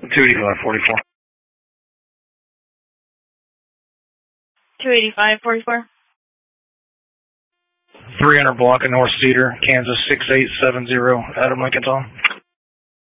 285-44. 285-44. 300 block of North Cedar, Kansas 6870, Adam Lincoln's on.